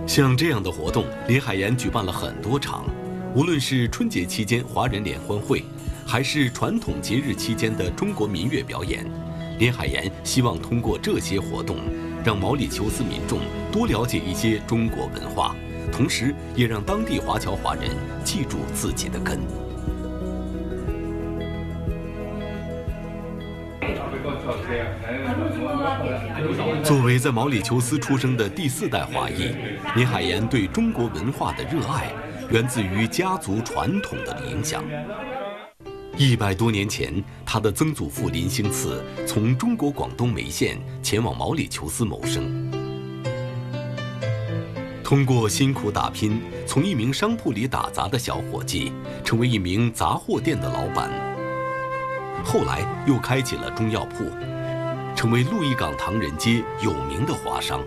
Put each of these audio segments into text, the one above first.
像这样的活动，林海岩举办了很多场，无论是春节期间华人联欢会，还是传统节日期间的中国民乐表演，林海岩希望通过这些活动，让毛里求斯民众多了解一些中国文化，同时也让当地华侨华人记住自己的根。作为在毛里求斯出生的第4代华裔，林海岩对中国文化的热爱源自于家族传统的影响。100多年前，他的曾祖父林兴次从中国广东梅县前往毛里求斯谋生，通过辛苦打拼，从一名商铺里打杂的小伙计，成为一名杂货店的老板，后来又开起了中药铺，成为鹿邑港唐人街有名的华商。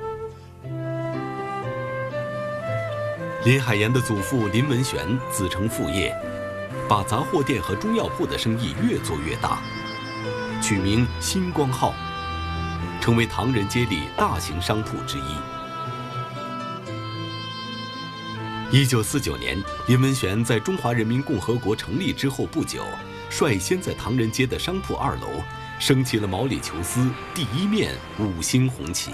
林海岩的祖父林文玄子承父业，把杂货店和中药铺的生意越做越大，取名新光号，成为唐人街里大型商铺之一。1949年，林文玄在中华人民共和国成立之后不久，率先在唐人街的商铺2楼升起了毛里求斯第1面5星红旗。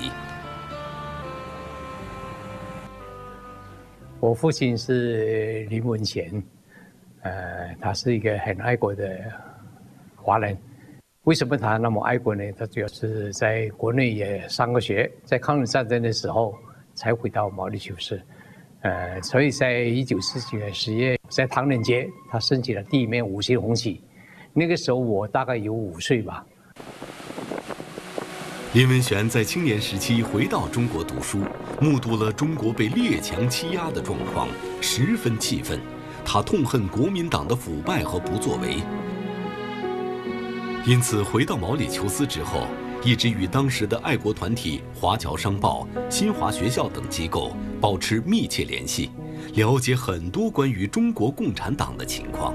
我父亲是林文贤，他是一个很爱国的华人。为什么他那么爱国呢？他主要是在国内也上过学，在抗日战争的时候才回到毛里求斯。所以在1949年10月，在唐人街，他升起了第1面5星红旗。那个时候我大概有5岁吧。 林文玄在青年时期回到中国读书，目睹了中国被列强欺压的状况，十分气愤。他痛恨国民党的腐败和不作为，因此回到毛里求斯之后，一直与当时的爱国团体华侨商报、新华学校等机构保持密切联系，了解很多关于中国共产党的情况。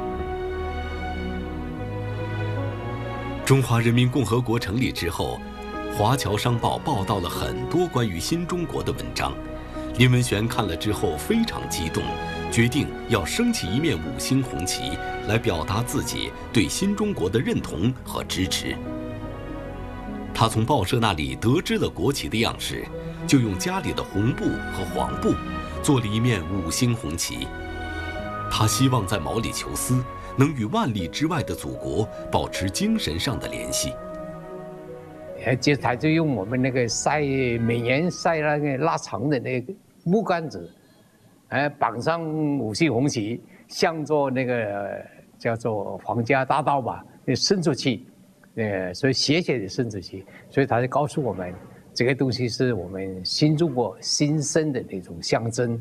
中华人民共和国成立之后，华侨商报报道了很多关于新中国的文章。林文玄看了之后非常激动，决定要升起1面5星红旗，来表达自己对新中国的认同和支持。他从报社那里得知了国旗的样式，就用家里的红布和黄布做了1面5星红旗。他希望在毛里求斯能与万里之外的祖国保持精神上的联系。 接着他就用我们那个每年晒那个腊肠的那个木杆子，绑上5星红旗，向着那个叫做皇家大道吧，伸出去，所以斜斜的伸出去，所以他就告诉我们，这个东西是我们新中国新生的那种象征。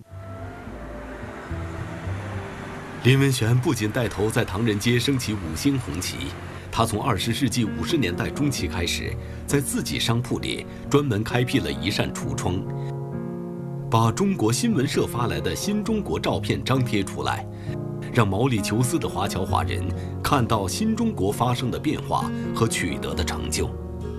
林文玄不仅带头在唐人街升起5星红旗，他从20世纪50年代中期开始，在自己商铺里专门开辟了一扇橱窗，把中国新闻社发来的新中国照片张贴出来，让毛里求斯的华侨华人看到新中国发生的变化和取得的成就。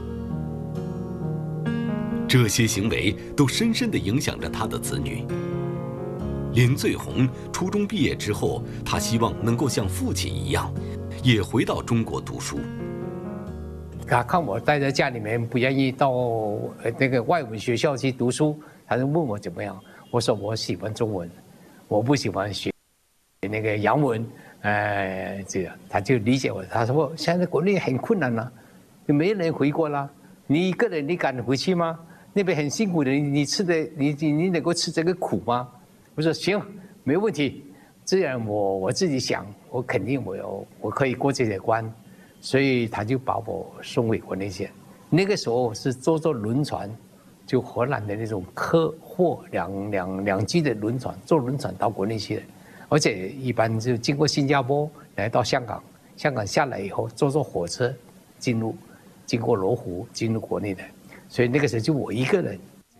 这些行为都深深地影响着他的子女。林最红初中毕业之后，他希望能够像父亲一样，也回到中国读书。 他看我待在家里面，不愿意到那个外文学校去读书，他就问我怎么样。我说我喜欢中文，我不喜欢学那个洋文。这样他就理解我。他说现在国内很困难了，没人回国了，你一个人你敢回去吗？那边很辛苦的，你能够吃这个苦吗？我说行，没问题。这样我自己想，我肯定我可以过这些关，所以他就把我送回国内去。那个时候是坐轮船，就荷兰的那种客货两机的轮船，坐轮船到国内去的，而且一般就经过新加坡来到香港，香港下来以后坐火车经过罗湖进入国内的，所以那个时候就我一个人。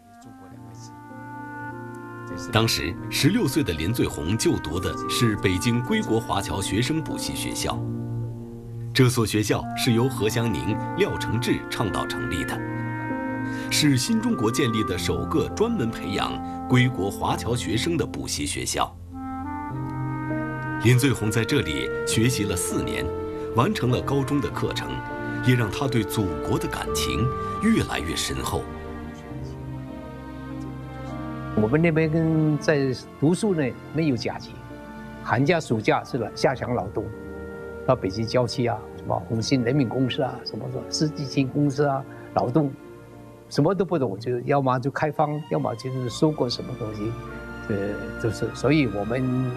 当时16岁的林最红就读的是北京归国华侨学生补习学校，这所学校是由何香凝、廖承志倡导成立的， 是新中国建立的首个专门培养归国华侨学生的补习学校。林最红在这里学习了4年，完成了高中的课程，也让他对祖国的感情越来越深厚。 我们那边在读书呢，没有假期，寒假暑假是下乡劳动，到北京郊区啊，什么红星人民公司啊，什么世纪青公司啊，劳动，什么都不懂，就要么就开荒，要么就是收过什么东西，就是，所以我们